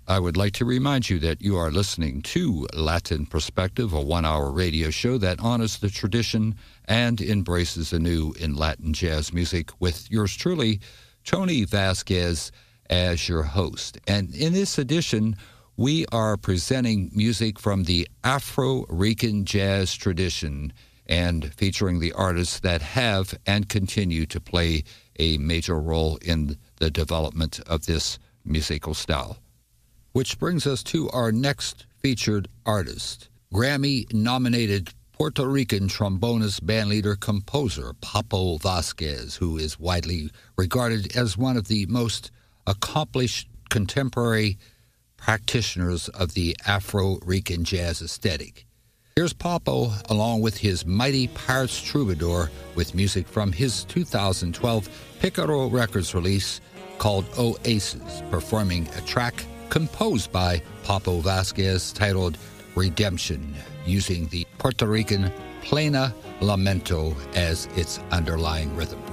I would like to remind you that you are listening to Latin Perspective, a one-hour radio show that honors the tradition and embraces the new in Latin jazz music, with yours truly, Tony Vasquez, as your host. And in this edition, we are presenting music from the Afro-Rican jazz tradition and featuring the artists that have and continue to play a major role in the development of this musical style. Which brings us to our next featured artist, Grammy-nominated Puerto Rican trombonist, bandleader, composer Papo Vasquez, who is widely regarded as one of the most accomplished contemporary practitioners of the Afro-Rican jazz aesthetic. Here's Papo, along with his Mighty Pirates Troubadour, with music from his 2012 Picaro Records release called Oasis, performing a track composed by Papo Vasquez titled Redemption, using the Puerto Rican plena lamento as its underlying rhythm.